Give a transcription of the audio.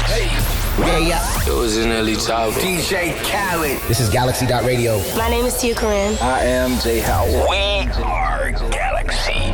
Yeah. It was in Ellie Chavo. DJ Khaled. This is Galaxy.radio. My name is Tia Corinne. I am Jay Howard. We are Galaxy.